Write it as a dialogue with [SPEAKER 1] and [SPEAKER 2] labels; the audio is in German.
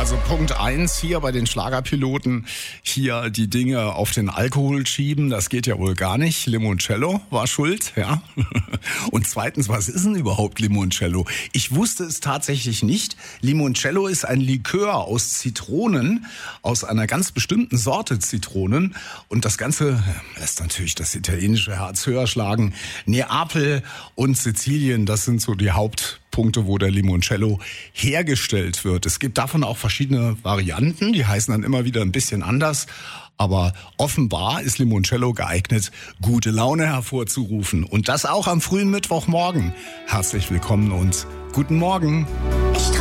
[SPEAKER 1] Also Punkt 1 hier bei den Schlagerpiloten, hier die Dinge auf den Alkohol schieben, das geht ja wohl gar nicht. Limoncello war schuld, ja. Und zweitens, was ist denn überhaupt Limoncello? Ich wusste es tatsächlich nicht. Limoncello ist ein Likör aus Zitronen, aus einer ganz bestimmten Sorte Zitronen. Und das Ganze lässt natürlich das italienische Herz höher schlagen. Neapel und Sizilien, das sind so die Hauptpunkte, wo der Limoncello hergestellt wird. Es gibt davon auch verschiedene Varianten, die heißen dann immer wieder ein bisschen anders. Aber offenbar ist Limoncello geeignet, gute Laune hervorzurufen. Und das auch am frühen Mittwochmorgen. Herzlich willkommen und guten Morgen.